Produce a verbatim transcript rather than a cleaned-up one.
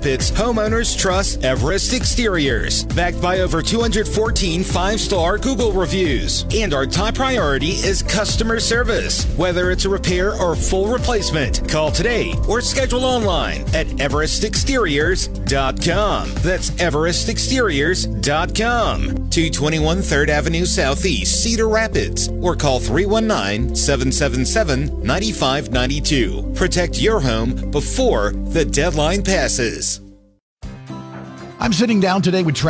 Rapids, homeowners trust Everest Exteriors. Backed by over two hundred fourteen five-star Google reviews. And our top priority is customer service. Whether it's a repair or full replacement, call today or schedule online at everest exteriors dot com. That's everest exteriors dot com. two twenty-one third Avenue Southeast, Cedar Rapids, or call three one nine, seven seven seven, nine five nine two. Protect your home before the deadline passes. I'm sitting down today with Travis